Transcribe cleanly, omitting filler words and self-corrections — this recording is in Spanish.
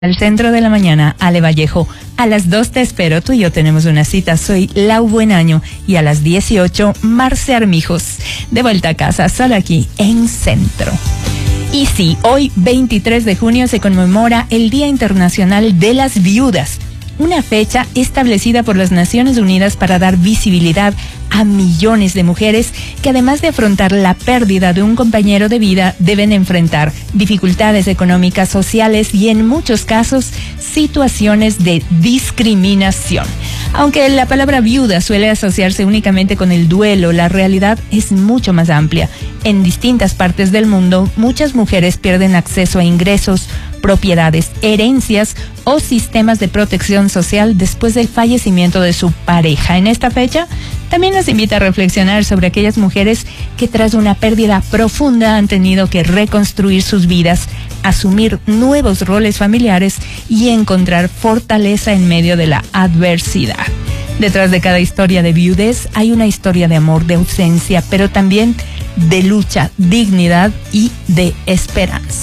Al centro de la mañana, Ale Vallejo. A las 2 te espero, tú y yo tenemos una cita. Soy Lau Buenaño y a las 18, Marce Armijos. De vuelta a casa, solo aquí en Centro. Y sí, hoy 23 de junio se conmemora el Día Internacional de las Viudas, una fecha establecida por las Naciones Unidas para dar visibilidad a millones de mujeres que, además de afrontar la pérdida de un compañero de vida, deben enfrentar dificultades económicas, sociales y, en muchos casos, situaciones de discriminación. Aunque la palabra viuda suele asociarse únicamente con el duelo, la realidad es mucho más amplia. En distintas partes del mundo, muchas mujeres pierden acceso a ingresos, propiedades, herencias o sistemas de protección social después del fallecimiento de su pareja. En esta fecha, también nos invita a reflexionar sobre aquellas mujeres que, tras una pérdida profunda, han tenido que reconstruir sus vidas, asumir nuevos roles familiares y encontrar fortaleza en medio de la adversidad. Detrás de cada historia de viudez hay una historia de amor, de ausencia, pero también de lucha, dignidad y de esperanza.